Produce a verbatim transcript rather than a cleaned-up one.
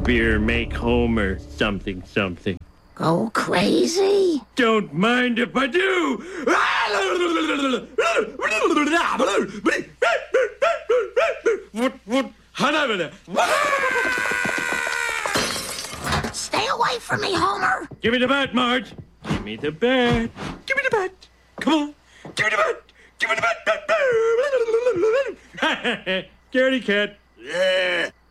beer make Homer something something. Go crazy? Don't mind if I do. What, what? Stay away from me, Homer. Give me the bat, Marge. Give me the bat. Give me the bat. Come on. Give me the bat. Give me the bat. Scaredy cat. Yeah.